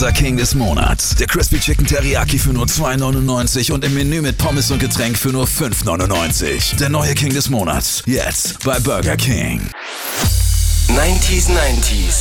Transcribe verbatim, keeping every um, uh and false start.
unser King des Monats. Der Crispy Chicken Teriyaki für nur zwei neunundneunzig und im Menü mit Pommes und Getränk für nur fünf neunundneunzig. Der neue King des Monats. Jetzt bei Burger King. neunzig neunzig